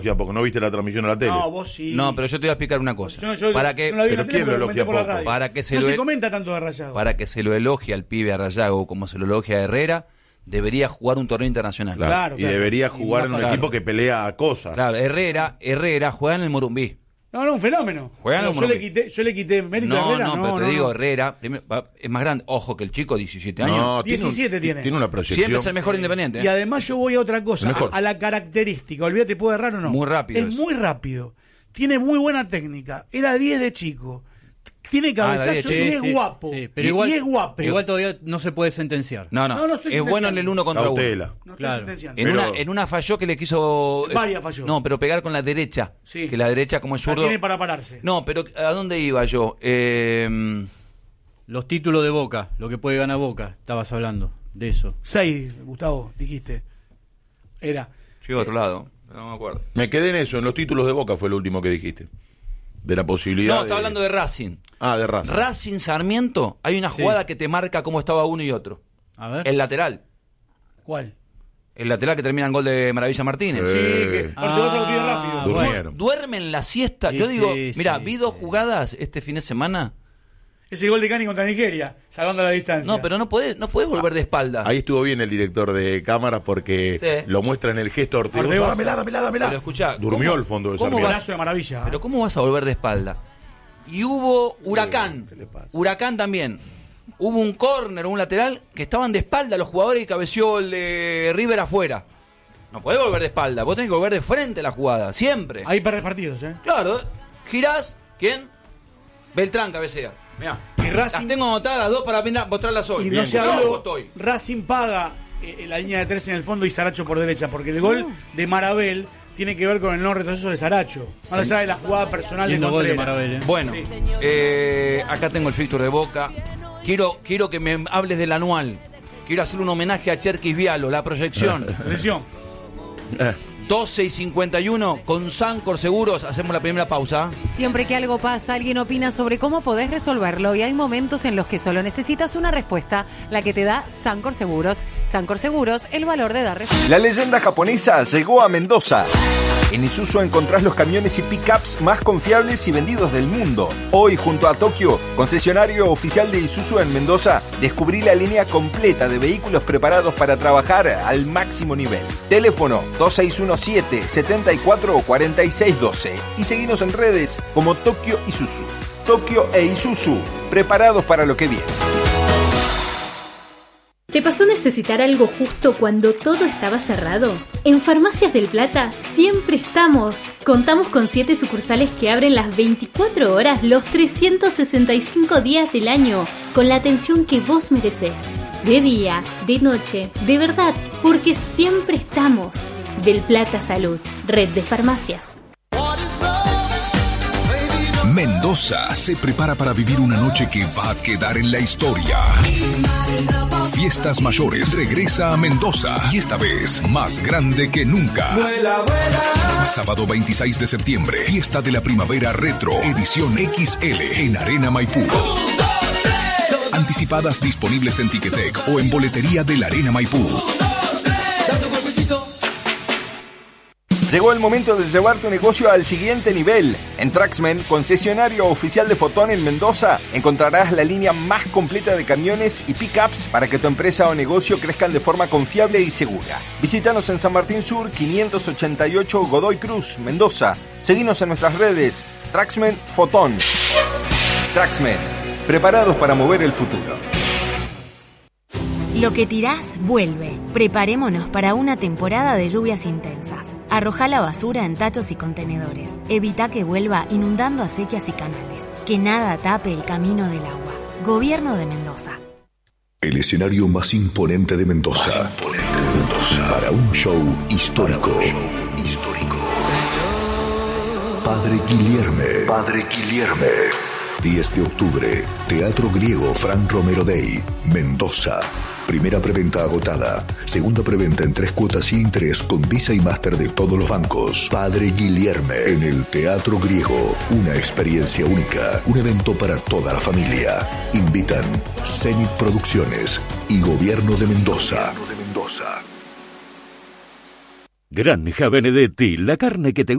Porque no viste la transmisión a la tele. No, vos sí. No, pero yo te voy a explicar una cosa. Yo para que, no la vi pero en la tele, ¿quién lo lo elogia comenté por la poco? radio. Para que se no lo se comenta tanto de Rayago. Para que se lo elogie al pibe a Rayago como se lo elogia a Herrera, debería jugar un torneo internacional. Claro. Y debería jugar en un equipo que pelea a cosas. Claro, Herrera juega en el Morumbí. No, un fenómeno. Yo le quité mérito a Herrera. Pero te digo, Herrera es más grande. Ojo que el chico, 17 años. No, 17 tiene. Tiene una proyección. Siempre es el mejor Independiente. Y además yo voy a otra cosa, a la característica. Olvídate, ¿puede errar o no? Muy rápido. Es muy rápido. Tiene muy buena técnica. Era 10 de chico. Tiene cabezazo y es guapo. Sí, pero igual, y es guapo. Pero igual todavía no se puede sentenciar. No, es bueno en el 1 contra 1. No estoy claro. sentenciando. En una falló que le quiso... Varias falló. No, pero pegar con la derecha. Sí. Que la derecha como es zurdo... La tiene para pararse. No, pero ¿a dónde iba yo? Los títulos de Boca, lo que puede ganar Boca, estabas hablando de eso. 6, Gustavo, dijiste. Era. Yo iba a otro lado, no me acuerdo. Me quedé en eso, en los títulos de Boca fue lo último que dijiste. De la posibilidad. No, estaba hablando de Racing. De Racing. Racing Sarmiento, hay una jugada que te marca cómo estaba uno y otro. A ver. El lateral. ¿Cuál? El lateral que termina en gol de Maravilla Martínez. Sí, que Ortigosa lo pide rápido. Durmieron. Duermen la siesta. Yo digo, mira, vi 2 jugadas este fin de semana. Ese gol de Cani contra Nigeria, salvando la distancia. No, pero no podés volver de espalda. Ahí estuvo bien el director de cámaras porque lo muestra en el gesto Ortigosa. Dámela. Pero escuchá, durmió el fondo de Sarmiento. De maravilla. Pero ¿cómo vas a volver de espalda? Y hubo Huracán. ¿Qué le pasa? Huracán también. Hubo un córner, un lateral, que estaban de espalda los jugadores y cabeció el de River afuera. No podés volver de espalda, vos tenés que volver de frente a la jugada, siempre. Hay para partidos, Claro, girás, ¿quién? Beltrán cabecea. Mirá. Y Racing, las tengo anotadas las 2 para mostrarlas hoy. Y no se habló, Racing paga la línea de 3 en el fondo y Saracho por derecha, porque el gol de Marabel tiene que ver con el no retroceso de Saracho. Más allá de la jugada personal de gol de Contreras. Marabel, Bueno, acá tengo el fixture de Boca. Quiero que me hables del anual. Quiero hacer un homenaje a Cherkis Vialo, la proyección. 12:51 con Sancor Seguros. Hacemos la primera pausa. Siempre que algo pasa, alguien opina sobre cómo podés resolverlo y hay momentos en los que solo necesitas una respuesta, la que te da Sancor Seguros. Sancor Seguros, el valor de dar respuesta. La leyenda japonesa llegó a Mendoza. En Isuzu encontrás los camiones y pickups más confiables y vendidos del mundo. Hoy, junto a Tokio, concesionario oficial de Isuzu en Mendoza, descubrí la línea completa de vehículos preparados para trabajar al máximo nivel. Teléfono 2617-744612 y seguinos en redes como Tokio Isuzu. Tokio e Isuzu, preparados para lo que viene. ¿Te pasó necesitar algo justo cuando todo estaba cerrado? En Farmacias del Plata siempre estamos. Contamos con 7 sucursales que abren las 24 horas los 365 días del año, con la atención que vos merecés. De día, de noche, de verdad, porque siempre estamos. Del Plata Salud, red de farmacias. Mendoza se prepara para vivir una noche que va a quedar en la historia. Fiestas Mayores regresa a Mendoza y esta vez más grande que nunca. Sábado 26 de septiembre, Fiesta de la Primavera Retro, edición XL en Arena Maipú. Anticipadas disponibles en Ticketek o en boletería de la Arena Maipú. Llegó el momento de llevar tu negocio al siguiente nivel. En Traxmen, concesionario oficial de Fotón en Mendoza, encontrarás la línea más completa de camiones y pickups para que tu empresa o negocio crezcan de forma confiable y segura. Visítanos en San Martín Sur, 588 Godoy Cruz, Mendoza. Seguinos en nuestras redes, Traxmen Fotón. Traxmen, preparados para mover el futuro. Lo que tirás, vuelve. Preparémonos para una temporada de lluvias intensas. Arrojá la basura en tachos y contenedores. Evita que vuelva inundando acequias y canales. Que nada tape el camino del agua. Gobierno de Mendoza. El escenario más imponente de Mendoza. Para un show histórico. Padre Guilherme. 10 de octubre, Teatro Griego Fran Romero Day, Mendoza. Primera preventa agotada. Segunda preventa en 3 cuotas sin interés con Visa y Master de todos los bancos. Padre Guilherme en el Teatro Griego. Una experiencia única. Un evento para toda la familia. Invitan Zenit Producciones y Gobierno de Mendoza. Granja Benedetti, la carne que te